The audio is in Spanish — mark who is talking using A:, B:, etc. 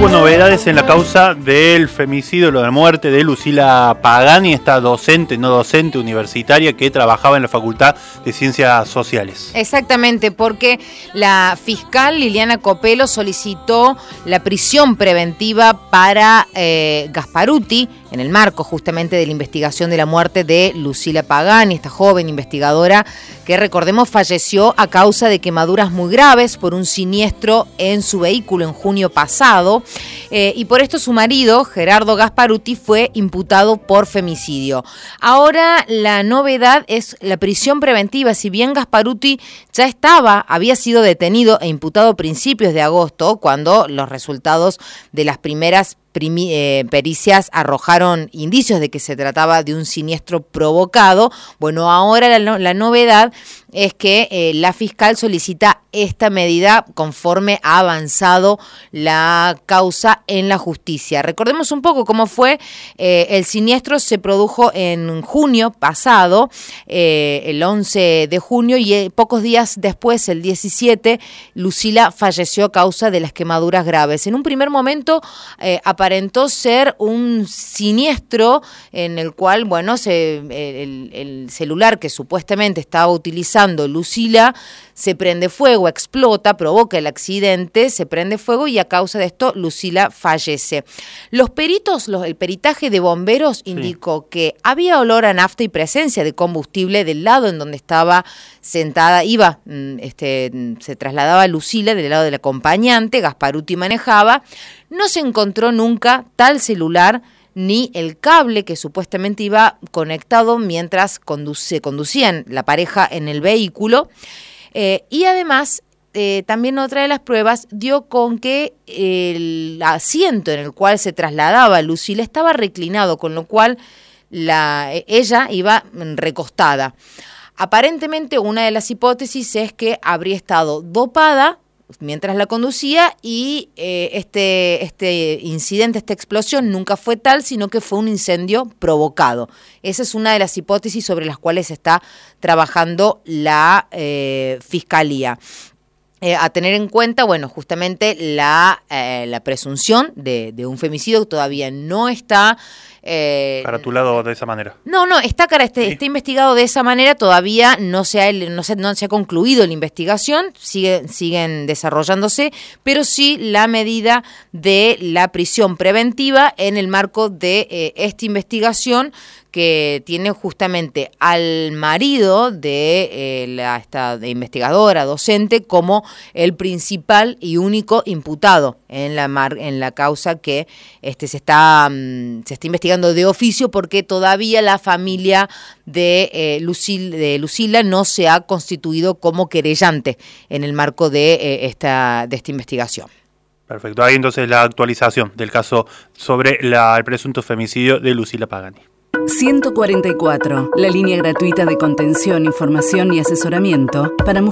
A: hubo novedades en la causa del femicidio, la muerte de Lucila Pagani, esta docente, no docente, universitaria que trabajaba en la Facultad de Ciencias Sociales.
B: Exactamente, porque la fiscal Liliana Copelo solicitó la prisión preventiva para Gasparuti, en el marco justamente de la investigación de la muerte de Lucila Pagani, esta joven investigadora que, recordemos, falleció a causa de quemaduras muy graves por un siniestro en su vehículo en junio pasado, y por esto su marido, Gerardo Gasparuti, fue imputado por femicidio. Ahora la novedad es la prisión preventiva. Si bien Gasparuti ya había sido detenido e imputado a principios de agosto, cuando los resultados de las primeras pericias arrojaron indicios de que se trataba de un siniestro provocado. Bueno, ahora la novedad es que la fiscal solicita esta medida conforme ha avanzado la causa en la justicia. Recordemos un poco cómo fue. El siniestro se produjo en junio pasado, el 11 de junio, y pocos días después, el 17, Lucila falleció a causa de las quemaduras graves. En un primer momento aparentó ser un siniestro en el cual, bueno, el celular que supuestamente estaba utilizando Lucila se prende fuego, explota, provoca el accidente, se prende fuego y a causa de esto Lucila fallece. Los peritos, el peritaje de bomberos indicó que había olor a nafta y presencia de combustible del lado en donde estaba sentada, se trasladaba Lucila del lado del acompañante, Gasparuti manejaba. No se encontró nunca tal celular ni el cable que supuestamente iba conectado mientras conducían la pareja en el vehículo. Y además, también otra de las pruebas dio con que el asiento en el cual se trasladaba Lucila estaba reclinado, con lo cual ella iba recostada. Aparentemente, una de las hipótesis es que habría estado dopada mientras la conducía y este incidente, esta explosión nunca fue tal, sino que fue un incendio provocado. Esa es una de las hipótesis sobre las cuales está trabajando la Fiscalía. A tener en cuenta, bueno, justamente la presunción de un femicidio todavía no está
A: caratulado de esa manera.
B: No, está investigado de esa manera, todavía no se ha concluido la investigación, siguen desarrollándose, pero sí la medida de la prisión preventiva en el marco de esta investigación, que tiene justamente al marido de esta investigadora docente como el principal y único imputado en la causa que se está investigando de oficio, porque todavía la familia de Lucila no se ha constituido como querellante en el marco de esta investigación.
A: Perfecto, ahí entonces la actualización del caso sobre el presunto femicidio de Lucila Pagani.
C: 144, la línea gratuita de contención, información y asesoramiento para mujeres.